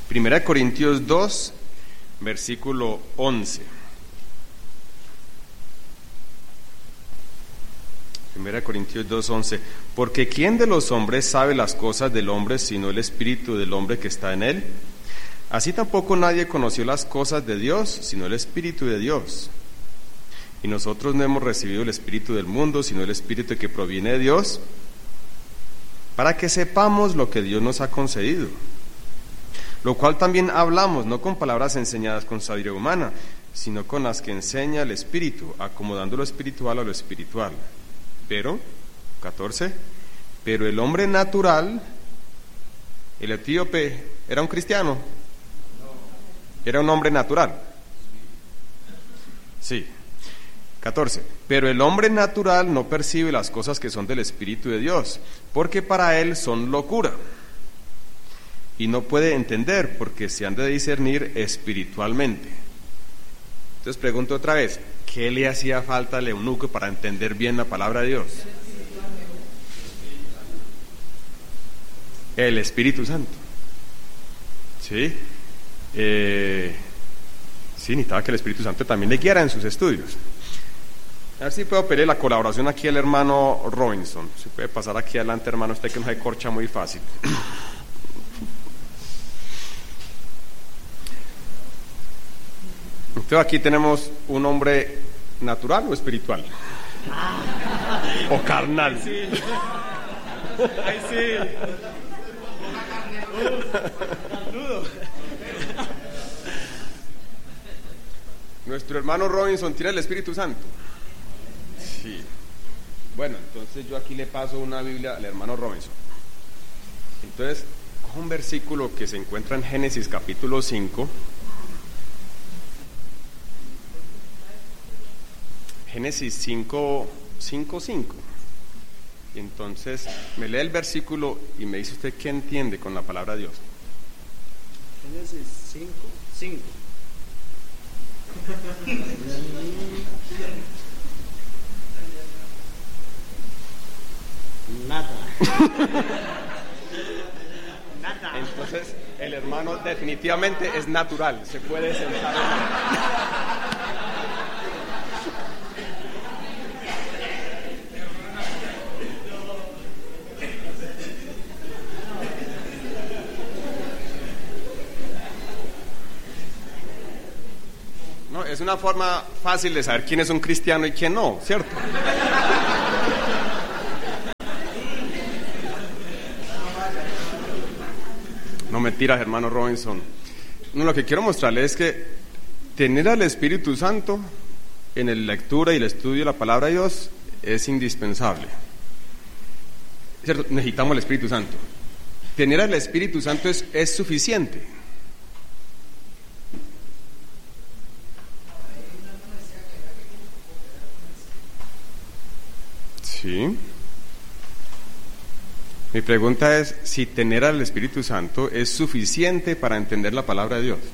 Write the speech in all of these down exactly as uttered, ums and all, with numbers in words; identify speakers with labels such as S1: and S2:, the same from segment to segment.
S1: Primera de Corintios dos, versículo once. Primera de Corintios dos, once. Porque ¿quién de los hombres sabe las cosas del hombre sino el espíritu del hombre que está en él? Así tampoco nadie conoció las cosas de Dios sino el espíritu de Dios. Y nosotros no hemos recibido el espíritu del mundo sino el espíritu que proviene de Dios, para que sepamos lo que Dios nos ha concedido. Lo cual también hablamos, no con palabras enseñadas con sabiduría humana, sino con las que enseña el Espíritu, acomodando lo espiritual a lo espiritual. Pero, catorce, pero el hombre natural, el etíope, ¿era un cristiano? Era un hombre natural. Sí. catorce. Pero el hombre natural no percibe las cosas que son del Espíritu de Dios, porque para él son locura. Y no puede entender, porque se han de discernir espiritualmente. Entonces pregunto otra vez, ¿qué le hacía falta al eunuco para entender bien la palabra de Dios? El Espíritu Santo. ¿Sí? Eh, sí, necesitaba que el Espíritu Santo también le guiara en sus estudios. A ver si puedo pedirle la colaboración aquí al hermano Robinson. Si puede pasar aquí adelante, hermano, usted que nos acorcha muy fácil. Entonces aquí tenemos un hombre natural o espiritual. O carnal. Ay, sí. Ay, sí. Nuestro hermano Robinson tiene el Espíritu Santo. Sí. Bueno, entonces yo aquí le paso una Biblia al hermano Robinson. Entonces, cojo un versículo que se encuentra en Génesis capítulo cinco. Génesis cinco, cinco, cinco. Y entonces me lee el versículo y me dice usted qué entiende con la palabra de Dios.
S2: Génesis cinco, cinco. Nada. Nada.
S1: Entonces el hermano definitivamente es natural, se puede sentar. No, es una forma fácil de saber quién es un cristiano y quién no, ¿cierto? No mentiras, hermano Robinson. No, lo que quiero mostrarle es que tener al Espíritu Santo en la lectura y el estudio de la palabra de Dios es indispensable. ¿Cierto? Necesitamos el Espíritu Santo. Tener al Espíritu Santo es, es suficiente. Sí. Mi pregunta es si tener al Espíritu Santo es suficiente para entender la palabra de Dios.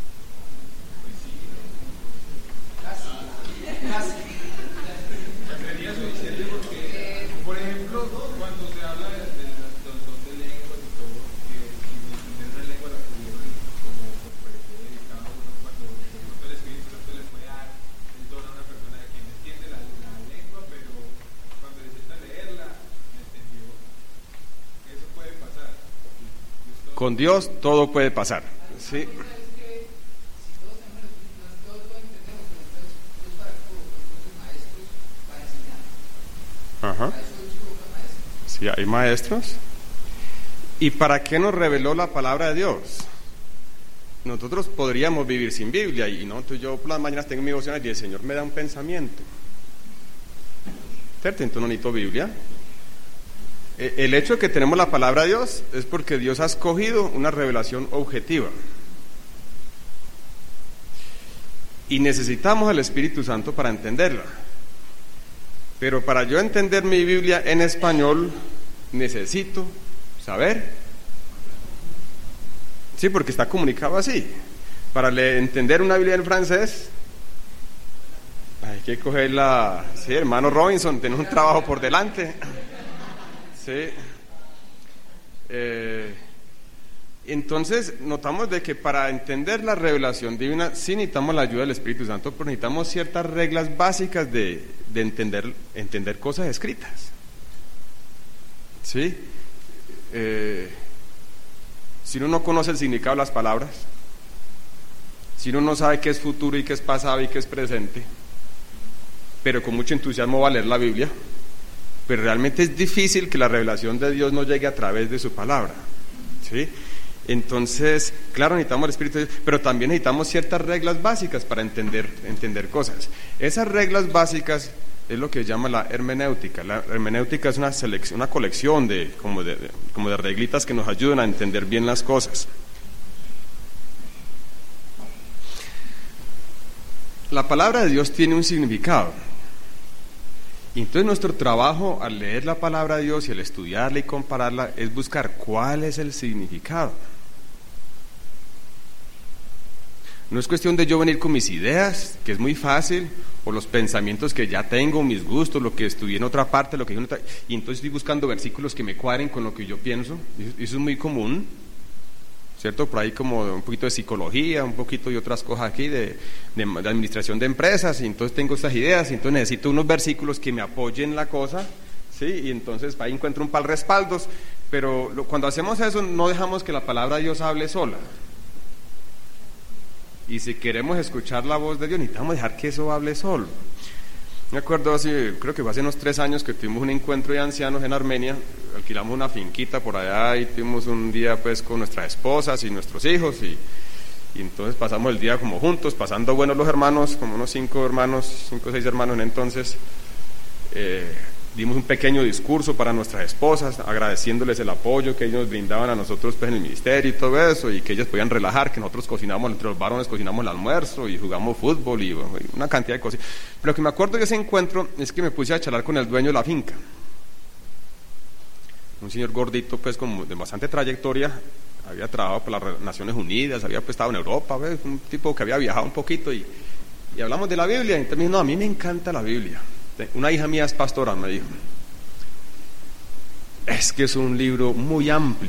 S3: Sería suficiente porque, por ejemplo, cuando se habla de los dos de lenguas y todo, que entender una lengua la pudieron como comprender y cada uno cuando el Espíritu Santo le puede dar el don a una persona de quien entiende la, la lengua, pero cuando necesita leerla, la entendió. Eso puede pasar.
S1: Con Dios todo puede pasar. Sí. Ajá. Sí, hay maestros. ¿Y para qué nos reveló la palabra de Dios? Nosotros podríamos vivir sin Biblia y no, entonces yo por las mañanas tengo mi devocional y el Señor me da un pensamiento. ¿Cierto? Entonces no necesito Biblia. El hecho de que tenemos la palabra de Dios es porque Dios ha escogido una revelación objetiva. Y necesitamos el Espíritu Santo para entenderla. Pero para yo entender mi Biblia en español, necesito saber. Sí, porque está comunicado así. Para le- entender una Biblia en francés, hay que cogerla. Sí, hermano Robinson, tenés un trabajo por delante. Sí. Eh, Entonces notamos de que para entender la revelación divina sí necesitamos la ayuda del Espíritu Santo, pero necesitamos ciertas reglas básicas de, de entender, entender cosas escritas. ¿Sí? Eh, si uno no conoce el significado de las palabras, si uno no sabe qué es futuro y qué es pasado y qué es presente, pero con mucho entusiasmo va a leer la Biblia, pero realmente es difícil que la revelación de Dios no llegue a través de su palabra. ¿Sí? Entonces, claro, necesitamos el Espíritu de Dios, pero también necesitamos ciertas reglas básicas para entender, entender cosas. Esas reglas básicas es lo que se llama la hermenéutica. La hermenéutica es una, selección, una colección de como, de, de, como de reglitas que nos ayudan a entender bien las cosas. La palabra de Dios tiene un significado. Y entonces nuestro trabajo al leer la palabra de Dios y al estudiarla y compararla es buscar cuál es el significado. No es cuestión de yo venir con mis ideas, que es muy fácil, o los pensamientos que ya tengo, mis gustos, lo que estudié en otra parte, lo que yo en otra, y entonces estoy buscando versículos que me cuadren con lo que yo pienso. Eso es muy común, ¿cierto? Por ahí como un poquito de psicología, un poquito de otras cosas aquí, de, de, de administración de empresas, y entonces tengo estas ideas, y entonces necesito unos versículos que me apoyen la cosa, ¿sí? Y entonces ahí encuentro un par de respaldos, pero lo, cuando hacemos eso no dejamos que la palabra de Dios hable sola. Y si queremos escuchar la voz de Dios, necesitamos dejar que eso hable solo. Me acuerdo hace, creo que fue hace unos tres años que tuvimos un encuentro de ancianos en Armenia, alquilamos una finquita por allá y tuvimos un día pues con nuestras esposas y nuestros hijos y, y entonces pasamos el día como juntos, pasando buenos los hermanos, como unos cinco hermanos, cinco o seis hermanos en entonces. Eh, dimos un pequeño discurso para nuestras esposas, agradeciéndoles el apoyo que ellos nos brindaban a nosotros pues, en el ministerio y todo eso, y que ellos podían relajar, que nosotros cocinamos, entre los varones cocinamos el almuerzo y jugamos fútbol y bueno, una cantidad de cosas. Pero lo que me acuerdo de ese encuentro es que me puse a charlar con el dueño de la finca, un señor gordito pues con de bastante trayectoria, había trabajado por las Naciones Unidas, había pues, estado en Europa, ¿ves? Un tipo que había viajado un poquito y, y hablamos de la Biblia, y entonces me dijo, no, a mí me encanta la Biblia. Una hija mía es pastora, me dijo, es que es un libro muy amplio.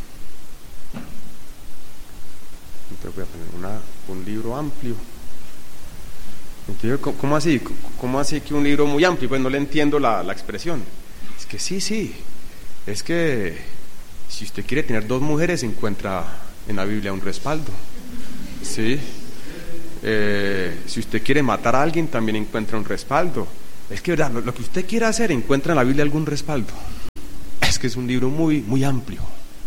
S1: Entonces voy a poner una, un libro amplio. Entonces, ¿cómo así? ¿Cómo así que un libro muy amplio? Pues no le entiendo la, la expresión. Es que sí, sí, es que si usted quiere tener dos mujeres encuentra en la Biblia un respaldo. Sí. Eh, si usted quiere matar a alguien también encuentra un respaldo. Es que verdad, lo, lo que usted quiera hacer encuentra en la Biblia algún respaldo. Es que es un libro muy, muy amplio.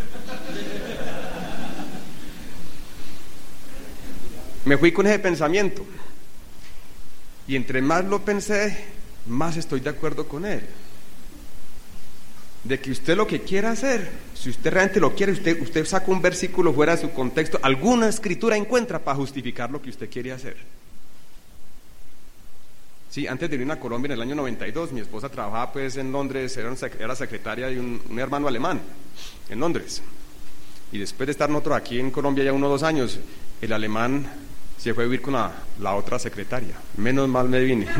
S1: Me fui con ese pensamiento y entre más lo pensé, más estoy de acuerdo con él. De que usted lo que quiera hacer, si usted realmente lo quiere, usted, usted saca un versículo fuera de su contexto, alguna escritura encuentra para justificar lo que usted quiere hacer. Sí, antes de venir a Colombia en el año noventa y dos, mi esposa trabajaba pues en Londres, era, era secretaria de un, un hermano alemán en Londres. Y después de estar nosotros aquí en Colombia ya uno o dos años, el alemán se fue a vivir con la, la otra secretaria. Menos mal me vine.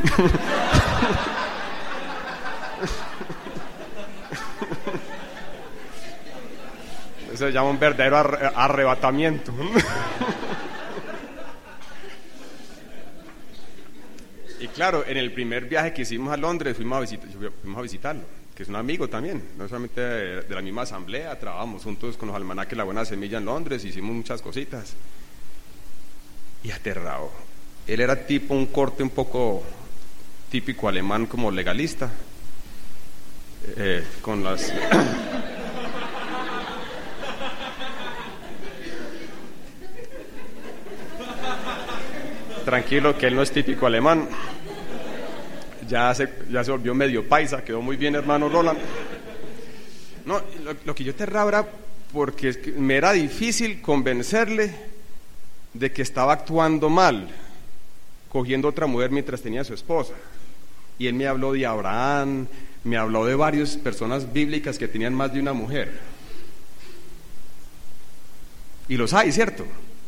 S1: Eso se llama un verdadero arre, arrebatamiento. Y claro, en el primer viaje que hicimos a Londres fuimos a, visit- fuimos a visitarlo, que es un amigo también, no solamente de, de la misma asamblea, trabajamos juntos con los almanaques La Buena Semilla en Londres, hicimos muchas cositas. Y aterrado. Él era tipo un corte un poco típico alemán, como legalista, eh, con las... Tranquilo, que él no es típico alemán. Ya se, ya se volvió medio paisa, quedó muy bien, hermano Roland. No, lo, lo que yo aterraba era porque es que me era difícil convencerle de que estaba actuando mal, cogiendo otra mujer mientras tenía a su esposa. Y él me habló de Abraham, me habló de varias personas bíblicas que tenían más de una mujer. Y los hay, ¿cierto?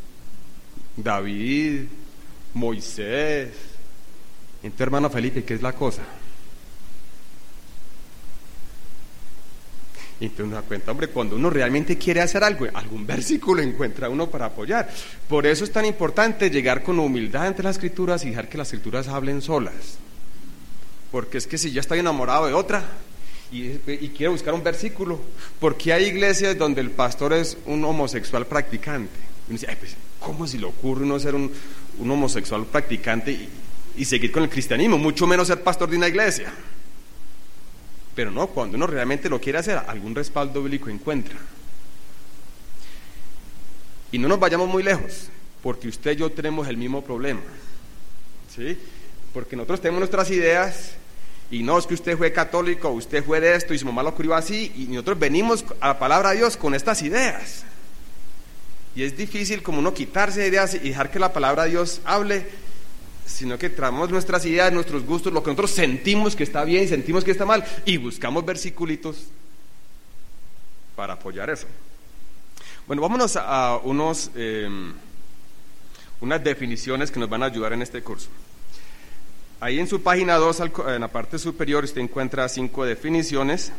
S1: David, Moisés. Entonces, hermano Felipe, ¿qué es la cosa? Y entonces uno da cuenta, hombre, cuando uno realmente quiere hacer algo, algún versículo encuentra uno para apoyar. Por eso es tan importante llegar con humildad ante las Escrituras y dejar que las Escrituras hablen solas. Porque es que si yo estoy enamorado de otra y, y quiero buscar un versículo, porque hay iglesias donde el pastor es un homosexual practicante. Y uno dice, ay, pues, ¿cómo se le ocurre uno ser un, un homosexual practicante y, y seguir con el cristianismo? Mucho menos ser pastor de una iglesia. Pero no, cuando uno realmente lo quiere hacer, algún respaldo bíblico encuentra. Y no nos vayamos muy lejos, porque usted y yo tenemos el mismo problema, ¿sí? Porque nosotros tenemos nuestras ideas, y no es que usted fue católico, usted fue de esto, y su mamá lo crió así, y nosotros venimos a la palabra de Dios con estas ideas. Y es difícil como uno quitarse de ideas y dejar que la palabra de Dios hable, sino que traemos nuestras ideas, nuestros gustos, lo que nosotros sentimos que está bien, sentimos que está mal, y buscamos versiculitos para apoyar eso. Bueno, vámonos a unos, eh, unas definiciones que nos van a ayudar en este curso. Ahí en su página dos, en la parte superior, usted encuentra cinco definiciones.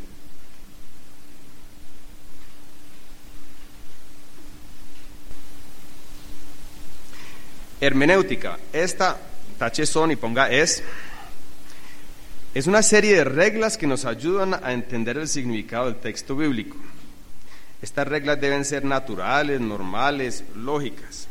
S1: Hermenéutica, esta tache son y ponga es, es una serie de reglas que nos ayudan a entender el significado del texto bíblico. Estas reglas deben ser naturales, normales, lógicas.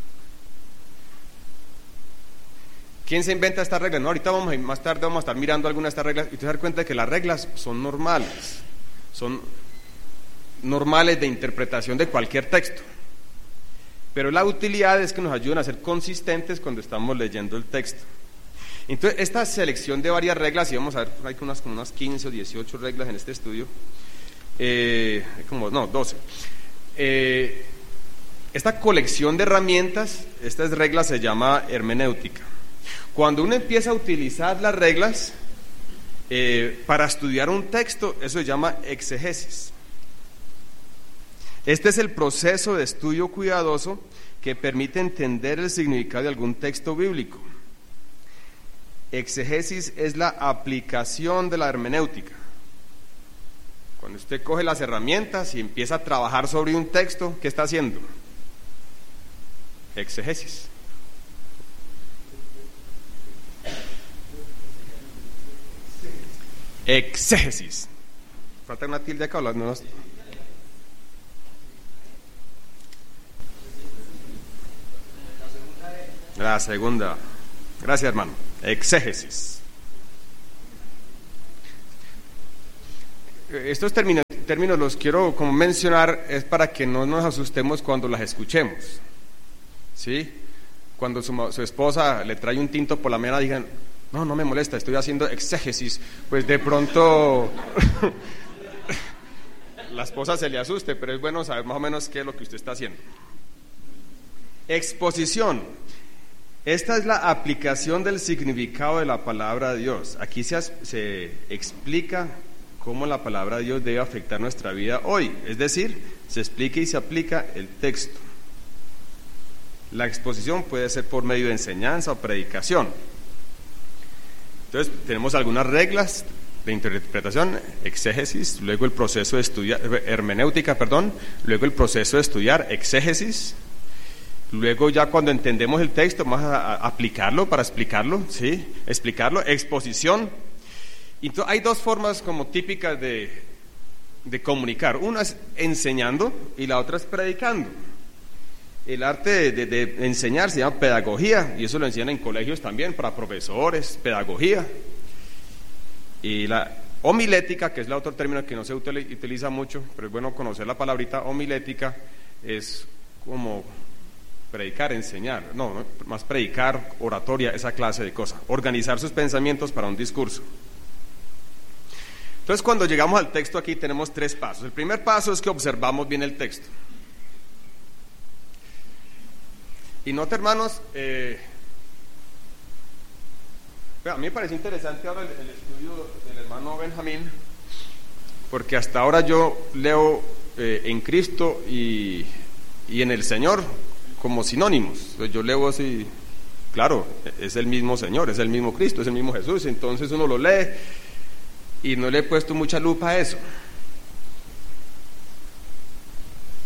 S1: ¿Quién se inventa estas reglas? No, ahorita vamos a, más tarde vamos a estar mirando algunas de estas reglas y te das cuenta de que las reglas son normales, son normales de interpretación de cualquier texto. Pero la utilidad es que nos ayudan a ser consistentes cuando estamos leyendo el texto. Entonces, esta selección de varias reglas, y vamos a ver, hay unas, como unas quince o dieciocho reglas en este estudio, eh, como, no, doce. Eh, esta colección de herramientas, estas reglas se llama hermenéutica. Cuando uno empieza a utilizar las reglas eh, para estudiar un texto, eso se llama exegesis. Este es el proceso de estudio cuidadoso que permite entender el significado de algún texto bíblico. Exegesis es la aplicación de la hermenéutica. Cuando usted coge las herramientas y empieza a trabajar sobre un texto, ¿qué está haciendo? Exegesis. Exégesis. Falta una tilde acá, las nuevas. La segunda. Gracias, hermano. Exégesis. Estos términos, términos los quiero como mencionar, es para que no nos asustemos cuando las escuchemos. ¿Sí? Cuando su, su esposa le trae un tinto por la mañana, digan, no, no me molesta, estoy haciendo exégesis. Pues de pronto la esposa se le asuste, pero es bueno saber más o menos qué es lo que usted está haciendo. Exposición. Esta es la aplicación del significado de la palabra de Dios. Aquí se, se explica cómo la palabra de Dios debe afectar nuestra vida hoy. Es decir, se explica y se aplica el texto. La exposición puede ser por medio de enseñanza o predicación. Entonces, tenemos algunas reglas de interpretación, exégesis, luego el proceso de estudiar, hermenéutica, perdón, luego el proceso de estudiar, exégesis. Luego ya cuando entendemos el texto vamos a, a aplicarlo para explicarlo, ¿sí? Explicarlo, exposición. Entonces hay dos formas como típicas de, de comunicar. Una es enseñando y la otra es predicando. El arte de, de, de enseñar se llama pedagogía y eso lo enseñan en colegios también para profesores, pedagogía. Y la homilética, que es el otro término que no se utiliza mucho, pero es bueno conocer la palabrita homilética, es como predicar, enseñar, no, no, más predicar, oratoria, esa clase de cosas, organizar sus pensamientos para un discurso. Entonces, cuando llegamos al texto aquí tenemos tres pasos. El primer paso es que observamos bien el texto. Y nota, hermanos, eh, a mí me parece interesante ahora el, el estudio del hermano Benjamín, porque hasta ahora yo leo eh, en Cristo y, y en el Señor como sinónimos. Yo leo así, claro, es el mismo Señor, es el mismo Cristo, es el mismo Jesús, entonces uno lo lee y no le he puesto mucha lupa a eso.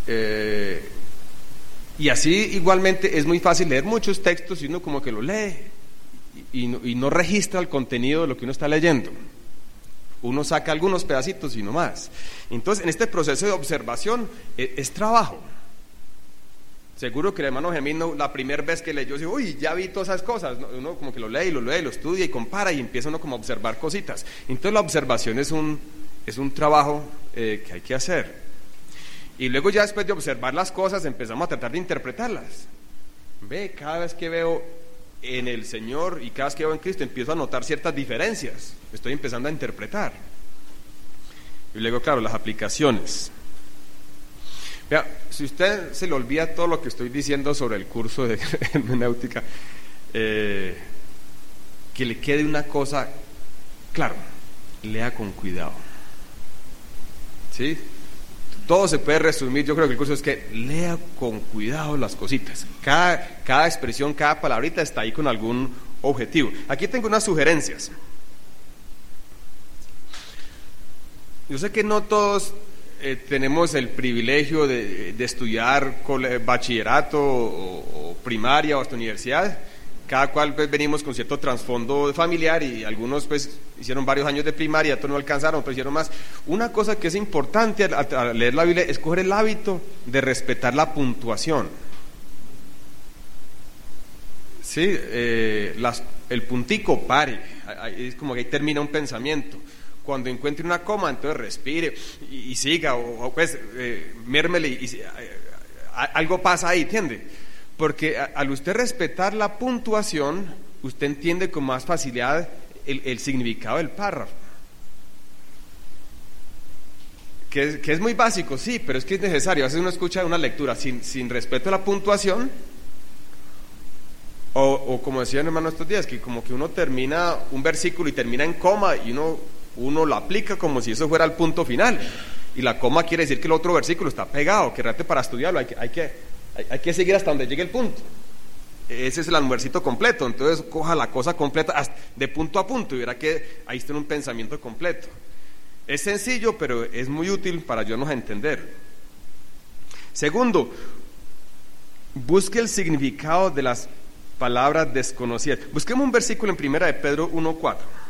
S1: Eh, y así igualmente es muy fácil leer muchos textos y uno como que lo lee y, y, no, y no registra el contenido de lo que uno está leyendo. Uno saca algunos pedacitos y no más. Entonces, en este proceso de observación es, es trabajo. Seguro que el hermano Gemino, la primera vez que leyó, dice, uy, ya vi todas esas cosas. Uno como que lo lee, lo lee, lo estudia y compara y empieza uno como a observar cositas. Entonces, la observación es un, es un trabajo eh, que hay que hacer. Y luego ya después de observar las cosas, empezamos a tratar de interpretarlas. Ve, cada vez que veo en el Señor y cada vez que veo en Cristo, empiezo a notar ciertas diferencias. Estoy empezando a interpretar. Y luego, claro, las aplicaciones. Vea, si usted se le olvida todo lo que estoy diciendo sobre el curso de hermenéutica, eh, que le quede una cosa, claro, lea con cuidado. ¿Sí? Todo se puede resumir, yo creo que el curso es que lea con cuidado las cositas. Cada, cada expresión, cada palabrita está ahí con algún objetivo. Aquí tengo unas sugerencias. Yo sé que no todos eh, tenemos el privilegio de, de estudiar cole, bachillerato o, o primaria o hasta universidad. Cada cual pues, venimos con cierto trasfondo familiar y algunos pues hicieron varios años de primaria, otros no alcanzaron, otros hicieron más. Una cosa que es importante al, al leer la Biblia es coger el hábito de respetar la puntuación. Sí, eh, las, el puntico pare, es como que ahí termina un pensamiento. Cuando encuentre una coma, entonces respire y, y siga, o, o pues eh, mérmele y, y a, a, algo pasa ahí, ¿entiende? Porque a, al usted respetar la puntuación, usted entiende con más facilidad el, el significado del párrafo. Que es, que es muy básico, sí, pero es que es necesario. A veces uno escucha una lectura sin, sin respeto a la puntuación, o, o como decía el hermano estos días, que como que uno termina un versículo y termina en coma y uno, uno lo aplica como si eso fuera el punto final. Y la coma quiere decir que el otro versículo está pegado, que realmente para estudiarlo hay que... Hay que Hay, hay que seguir hasta donde llegue el punto. Ese es el almuercito completo. Entonces coja la cosa completa de punto a punto y verá que ahí está un pensamiento completo. Es sencillo, pero es muy útil para ayudarnos a entender. Segundo, busque el significado de las palabras desconocidas. Busquemos un versículo en primera de Pedro uno cuatro.